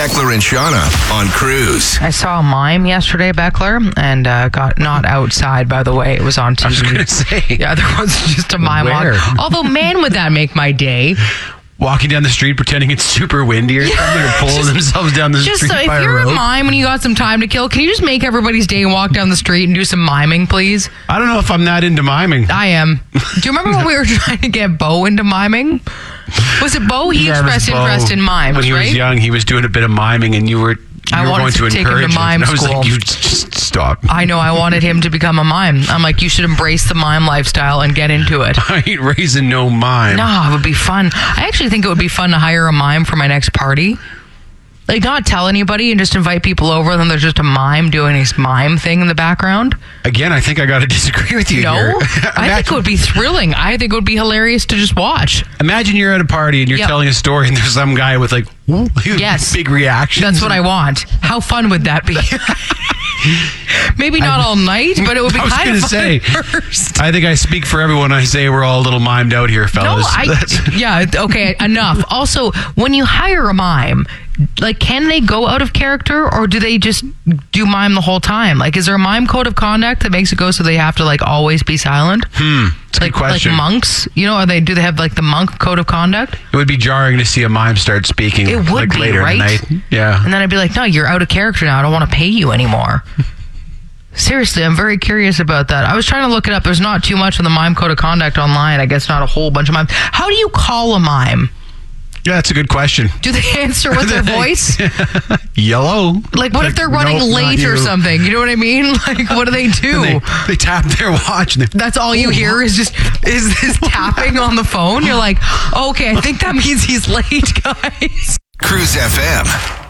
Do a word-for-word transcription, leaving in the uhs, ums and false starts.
Beckler and Shauna on Cruise. I saw a mime yesterday, Beckler, and uh, got not outside, by the way. It was on T V. I was going to say. Yeah, there was just a mime Where? on. Although, man, would that make my day. Walking down the street pretending it's super windy or something, or pulling just, themselves down the just street so, by if a you're rope. a mime and you got some time to kill, can you just make everybody's day and walk down the street and do some miming, please? I don't know if I'm that into miming. I am. Do you remember when we were trying to get Bo into miming? Was it Bo? He Yeah, it was expressed Bo. interest in mimes, When he right? was young, he was doing a bit of miming, and you were you I were wanted going to to take him to encourage mime it. And I was school. like, you just stop. I know. I wanted him to become a mime. I'm like, you should embrace the mime lifestyle and get into it. I ain't raising no mime. No, it would be fun. I actually think it would be fun to hire a mime for my next party. Like, not tell anybody and just invite people over, and then there's just a mime doing his mime thing in the background. Again, I think I got to disagree with you No, here. I think it would be thrilling. I think it would be hilarious to just watch. Imagine you're at a party and you're Yep. telling a story, and there's some guy with like, ooh, Yes. big reactions. That's what I want. How fun would that be? Maybe not all night, but it would be I was kind gonna of fun say, at first. I think I speak for everyone. I say we're all a little mimed out here, No, fellas. I, That's- yeah, okay, enough. Also, when you hire a mime, like, can they go out of character, or do they just do mime the whole time? Like, is there a mime code of conduct that makes it go so they have to, like, always be silent? Hmm. It's a Like, good question. like monks, you know, are they, do they have, like, the monk code of conduct? It would be jarring to see a mime start speaking It would like be, later right? in the night. Yeah. And then I'd be like, no, you're out of character now. I don't want to pay you anymore. Seriously, I'm very curious about that. I was trying to look it up. There's not too much on the mime code of conduct online. I guess not a whole bunch of mimes. How do you call a mime? Yeah, that's a good question. Do they answer with their voice? Yellow. Like, what if they're running nope, not late or you. something? You know what I mean? Like, what do they do? They, they tap their watch. And they, That's all you hear is just is this tapping on the phone. You're like, okay, I think that means he's late, guys. Cruise F M.